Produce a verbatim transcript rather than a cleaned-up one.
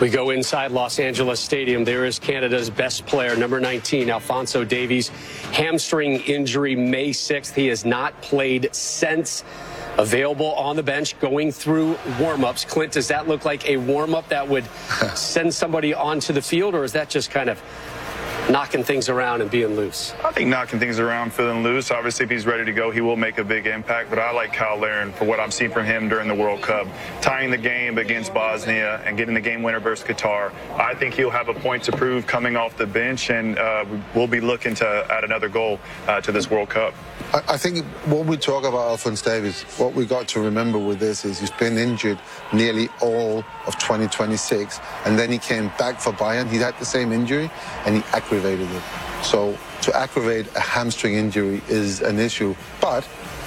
We go inside Los Angeles Stadium. There is Canada's best player, number nineteen, Alphonso Davies. Hamstring injury May sixth. He has not played since. Available on the bench, going through warm-ups. Clint, does that look like a warm-up that would send somebody onto the field, or is that just kind of knocking things around and being loose? I think knocking things around, feeling loose. Obviously, if he's ready to go, he will make a big impact. But I like Kyle Larin for what I've seen from him during the World Cup, tying the game against Bosnia and getting the game winner versus Qatar. I think he'll have a point to prove coming off the bench, and uh, we'll be looking to add another goal uh, to this World Cup. I, I think when we talk about Alphonso Davies, what we got to remember with this is he's been injured nearly all of twenty twenty-six, and then he came back for Bayern. He had the same injury, and he aggravated it. So to aggravate a hamstring injury is an issue, but